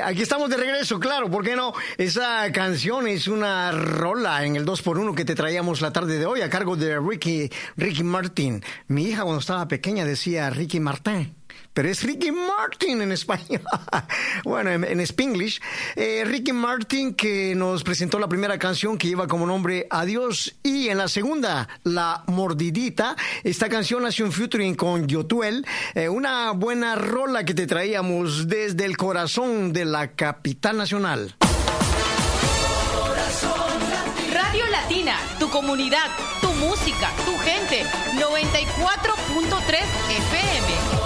aquí estamos de regreso, claro, ¿por qué no? Esa canción es una rola en el 2x1 que te traíamos la tarde de hoy a cargo de Ricky Martin. Mi hija cuando estaba pequeña decía Ricky Martin, pero es Ricky Martin en español. Bueno, en Spanglish. Ricky Martin, que nos presentó la primera canción que lleva como nombre Adiós, y en la segunda, La Mordidita. Esta canción hace un featuring con Yotuel, una buena rola que te traíamos desde el corazón de la capital nacional. Radio Latina, tu comunidad, tu música, tu gente, 94.3 FM.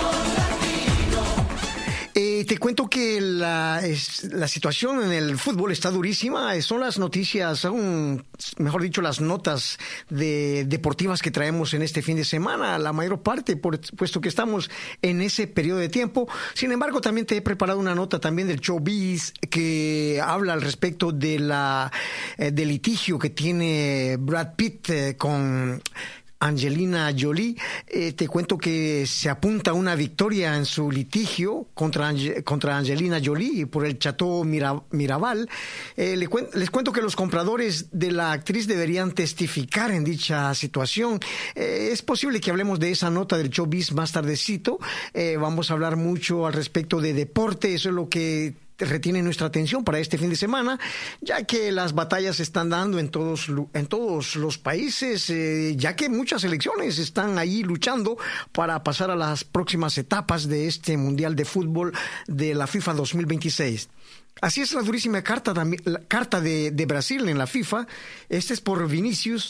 Te cuento que la situación en el fútbol está durísima. Son las noticias, mejor dicho, las notas deportivas que traemos en este fin de semana, la mayor parte, puesto que estamos en ese periodo de tiempo. Sin embargo, también te he preparado una nota también del showbiz que habla al respecto del litigio que tiene Brad Pitt con Angelina Jolie. Te cuento que se apunta una victoria en su litigio contra Angelina Jolie por el Chateau Miraval. Les cuento que los compradores de la actriz deberían testificar en dicha situación. Es posible que hablemos de esa nota del showbiz más tardecito. Vamos a hablar mucho al respecto de deporte. Eso es lo que retiene nuestra atención para este fin de semana, ya que las batallas se están dando en todos los países, ya que muchas selecciones están ahí luchando para pasar a las próximas etapas de este Mundial de Fútbol de la FIFA 2026. Así es la durísima carta de Brasil en la FIFA. Este es por Vinicius,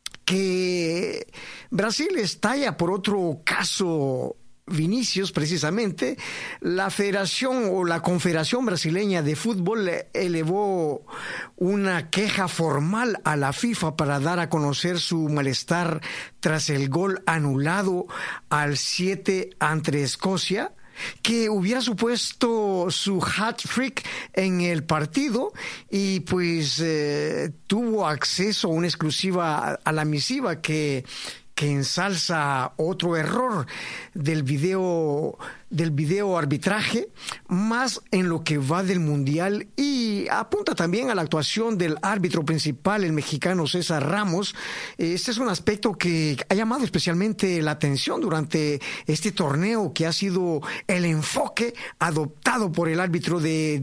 que Brasil estalla por otro caso Vinicius, precisamente. La Federación o la Confederación Brasileña de Fútbol elevó una queja formal a la FIFA para dar a conocer su malestar tras el gol anulado al 7 ante Escocia, que hubiera supuesto su hat-trick en el partido, y pues tuvo acceso a una exclusiva a la misiva que ensalza otro error del video arbitraje, más en lo que va del Mundial, y apunta también a la actuación del árbitro principal, el mexicano César Ramos. Este es un aspecto que ha llamado especialmente la atención durante este torneo, que ha sido el enfoque adoptado por el árbitro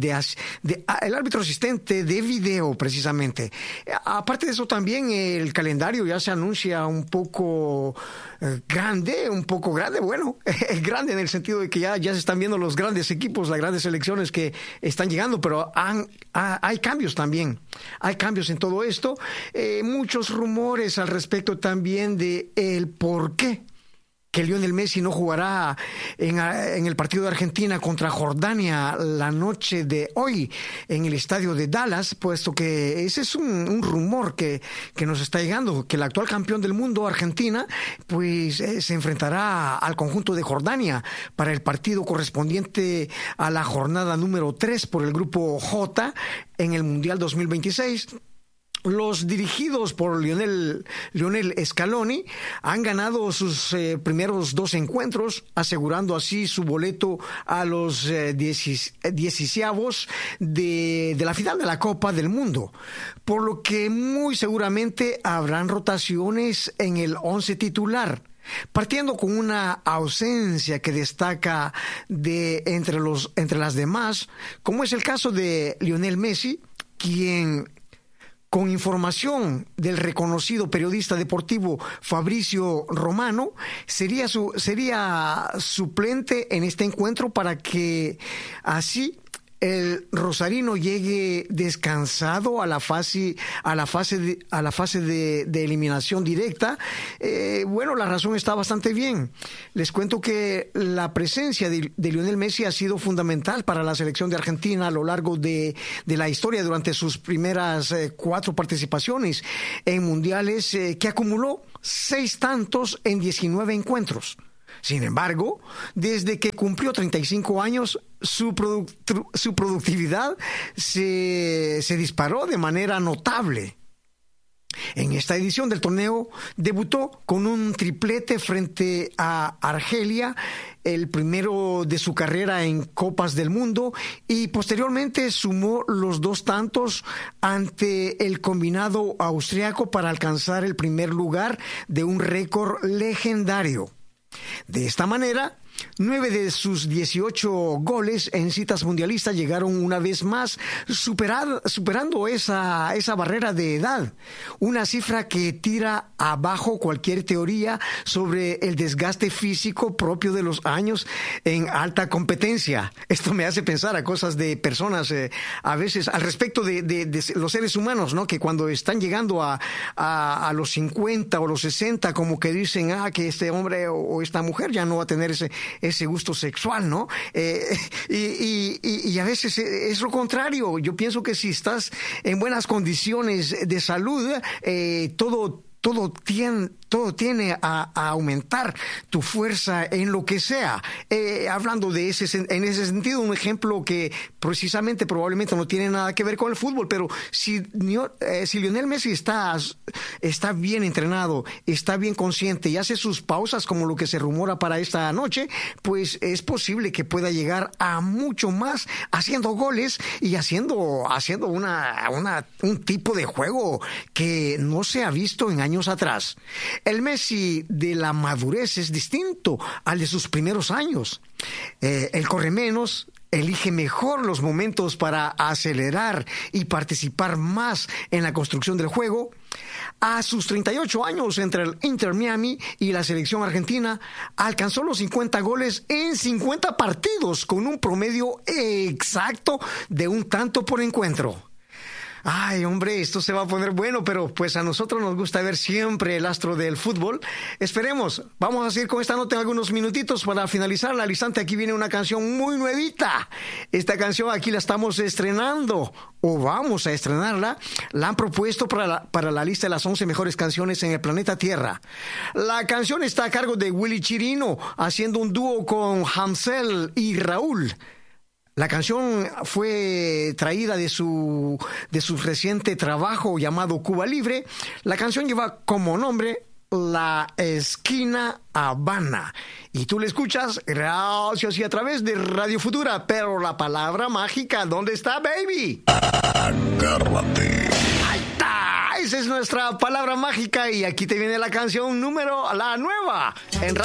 el árbitro asistente de video, precisamente. Aparte de eso, también el calendario ya se anuncia un poco grande, bueno, es grande en el sentido de que ya se están viendo los grandes equipos, las grandes selecciones que están llegando, pero hay cambios también. Hay cambios en todo esto. Muchos rumores al respecto también de el por qué que Lionel Messi no jugará en el partido de Argentina contra Jordania la noche de hoy en el estadio de Dallas, puesto que ese es un rumor que nos está llegando, que el actual campeón del mundo, Argentina, pues se enfrentará al conjunto de Jordania para el partido correspondiente a la jornada número 3 por el grupo J en el Mundial 2026. Los dirigidos por Lionel Scaloni han ganado sus primeros 2 encuentros, asegurando así su boleto a los 16avos de la final de la Copa del Mundo, por lo que muy seguramente habrán rotaciones en el 11 titular, partiendo con una ausencia que destaca entre las demás, como es el caso de Lionel Messi, quien, con información del reconocido periodista deportivo Fabricio Romano, sería suplente en este encuentro para que así el rosarino llegue descansado a la fase de eliminación directa. Bueno, la razón está bastante bien. Les cuento que la presencia de Lionel Messi ha sido fundamental para la selección de Argentina a lo largo de la historia durante sus primeras 4 participaciones en mundiales, que acumuló 6 tantos en 19 encuentros. Sin embargo, desde que cumplió 35 años, su productividad se disparó de manera notable. En esta edición del torneo debutó con un triplete frente a Argelia, el primero de su carrera en Copas del Mundo, y posteriormente sumó los 2 tantos ante el combinado austriaco para alcanzar el primer lugar de un récord legendario. De esta manera, 9 de sus 18 goles en citas mundialistas llegaron una vez más superando esa barrera de edad, una cifra que tira abajo cualquier teoría sobre el desgaste físico propio de los años en alta competencia. Esto me hace pensar a cosas de personas a veces al respecto de los seres humanos, ¿no? Que cuando están llegando a los 50 o los 60, como que dicen que este hombre o esta mujer ya no va a tener ese gusto sexual, ¿no? Y a veces es lo contrario. Yo pienso que si estás en buenas condiciones de salud, todo tiene a aumentar tu fuerza en lo que sea. Hablando en ese sentido, un ejemplo que precisamente probablemente no tiene nada que ver con el fútbol, pero si Lionel Messi está bien entrenado, está bien consciente y hace sus pausas como lo que se rumora para esta noche, pues es posible que pueda llegar a mucho más haciendo goles y haciendo un tipo de juego que no se ha visto en años atrás. El Messi de la madurez es distinto al de sus primeros años. Él corre menos, elige mejor los momentos para acelerar y participar más en la construcción del juego. A sus 38 años, entre el Inter Miami y la selección argentina, alcanzó los 50 goles en 50 partidos con un promedio exacto de un tanto por encuentro. Ay, hombre, esto se va a poner bueno, pero pues a nosotros nos gusta ver siempre el astro del fútbol. Esperemos, vamos a seguir con esta nota en algunos minutitos para finalizar. Al instante aquí viene una canción muy nuevita. Esta canción aquí la estamos estrenando, o vamos a estrenarla. La han propuesto para la lista de las 11 mejores canciones en el planeta Tierra. La canción está a cargo de Willy Chirino, haciendo un dúo con Hamsel y Raúl. La canción fue traída de su reciente trabajo llamado Cuba Libre. La canción lleva como nombre La Esquina Habana. Y tú la escuchas gracias y a través de Radio Futura. Pero la palabra mágica, ¿dónde está, baby? Agárrate. Ahí está. Esa es nuestra palabra mágica. Y aquí te viene la canción la nueva. En